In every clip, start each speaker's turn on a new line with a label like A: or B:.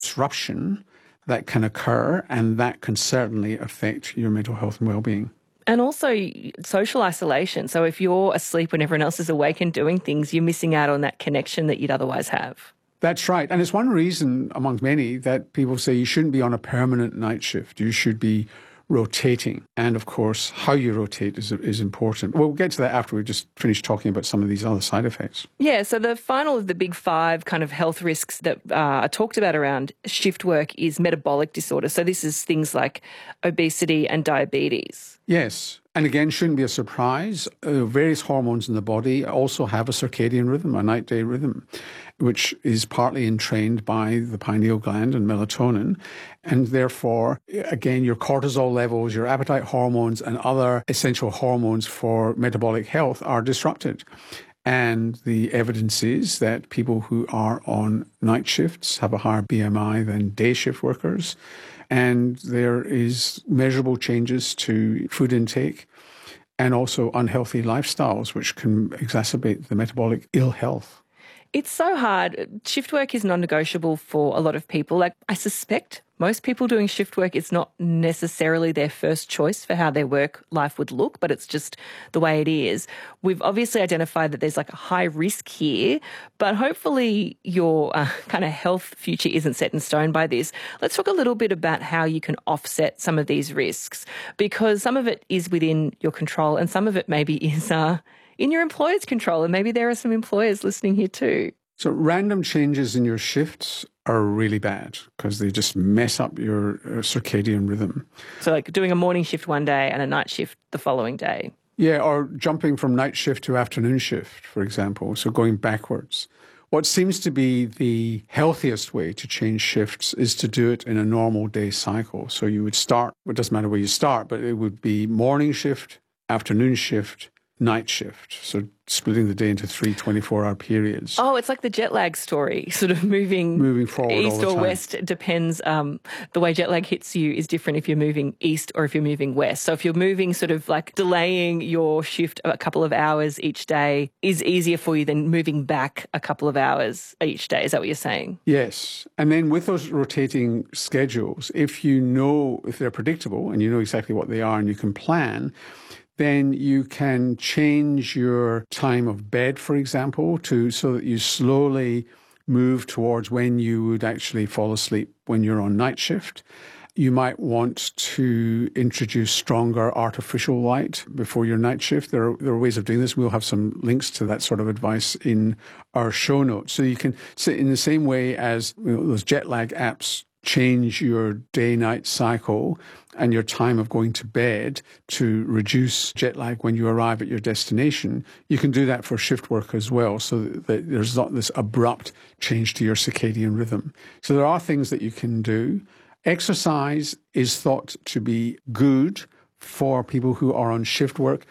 A: disruption that can occur, and that can certainly affect your mental health and well-being.
B: And also social isolation. So if you're asleep when everyone else is awake and doing things, you're missing out on that connection that you'd otherwise have.
A: That's right. And it's one reason, amongst many, that people say you shouldn't be on a permanent night shift. You should be rotating. And of course, how you rotate is important. We'll get to that after we just finish talking about some of these other side effects.
B: Yeah, so the final of the big 5 kind of health risks that are talked about around shift work is metabolic disorder. So this is things like obesity and diabetes.
A: Yes. And again, shouldn't be a surprise. Various hormones in the body also have a circadian rhythm, a night-day rhythm, which is partly entrained by the pineal gland and melatonin. And therefore, again, your cortisol levels, your appetite hormones, and other essential hormones for metabolic health are disrupted. And the evidence is that people who are on night shifts have a higher BMI than day shift workers. And there is measurable changes to food intake and also unhealthy lifestyles, which can exacerbate the metabolic ill health.
B: It's so hard. Shift work is non-negotiable for a lot of people. Like, I suspect most people doing shift work, it's not necessarily their first choice for how their work life would look, but it's just the way it is. We've obviously identified that there's like a high risk here, but hopefully your kind of health future isn't set in stone by this. Let's talk a little bit about how you can offset some of these risks, because some of it is within your control and some of it maybe is in your employer's control, and maybe there are some employers listening here too.
A: So random changes in your shifts are really bad because they just mess up your circadian rhythm.
B: So like doing a morning shift one day and a night shift the following day.
A: Yeah, or jumping from night shift to afternoon shift, for example, so going backwards. What seems to be the healthiest way to change shifts is to do it in a normal day cycle. So you would start, it doesn't matter where you start, but it would be morning shift, afternoon shift, night shift. So splitting the day into 3 24-hour periods.
B: Oh, it's like the jet lag story, sort of moving
A: forward
B: east
A: all the
B: or
A: time.
B: west. It depends. The way jet lag hits you is different if you're moving east or if you're moving west. So if you're moving sort of like delaying your shift a couple of hours each day is easier for you than moving back a couple of hours each day. Is that what you're saying?
A: Yes. And then with those rotating schedules, if they're predictable and you know exactly what they are and you can plan, then you can change your time of bed, for example, so that you slowly move towards when you would actually fall asleep when you're on night shift. You might want to introduce stronger artificial light before your night shift. There are ways of doing this. We'll have some links to that sort of advice in our show notes. So you can, in the same way as those jet lag apps change your day-night cycle and your time of going to bed to reduce jet lag when you arrive at your destination, you can do that for shift work as well, so that there's not this abrupt change to your circadian rhythm. So there are things that you can do. Exercise is thought to be good for people who are on shift work.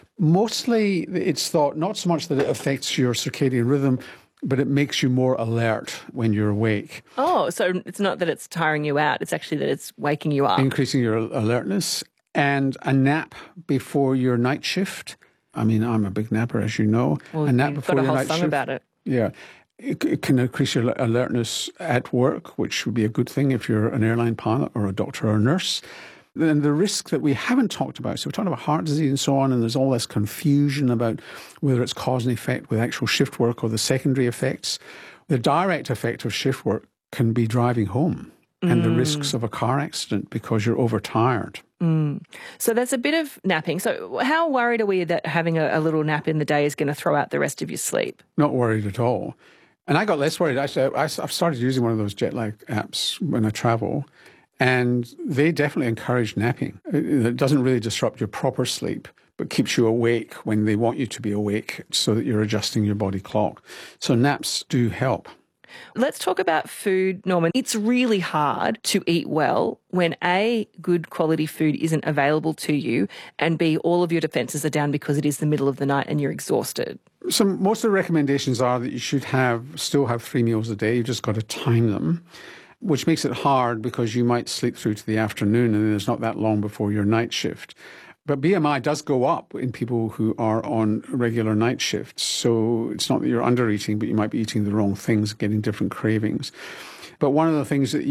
A: Mostly it's thought not so much that it affects your circadian rhythm, but it makes you more alert when you're awake.
B: Oh, so it's not that it's tiring you out, it's actually that it's waking you up.
A: Increasing your alertness. And a nap before your night shift. I mean, I'm a big napper, as you know.
B: Well,
A: a nap before
B: got a
A: your
B: whole
A: night
B: song
A: shift.
B: about it.
A: Yeah. It can increase your alertness at work, which would be a good thing if you're an airline pilot or a doctor or a nurse. And the risk that we haven't talked about, so we're talking about heart disease and so on, and there's all this confusion about whether it's cause and effect with actual shift work or the secondary effects. The direct effect of shift work can be driving home and the risks of a car accident because you're overtired.
B: So there's a bit of napping. So how worried are we that having a little nap in the day is going to throw out the rest of your sleep?
A: Not worried at all. And I got less worried. Actually, I've started using one of those jet lag apps when I travel, and they definitely encourage napping. It doesn't really disrupt your proper sleep, but keeps you awake when they want you to be awake so that you're adjusting your body clock. So naps do help.
B: Let's talk about food, Norman. It's really hard to eat well when A, good quality food isn't available to you, and B, all of your defences are down because it is the middle of the night and you're exhausted.
A: So most of the recommendations are that you should still have 3 meals a day. You've just got to time them, which makes it hard because you might sleep through to the afternoon and there's not that long before your night shift. But BMI does go up in people who are on regular night shifts. So it's not that you're under eating, but you might be eating the wrong things, getting different cravings. But one of the things that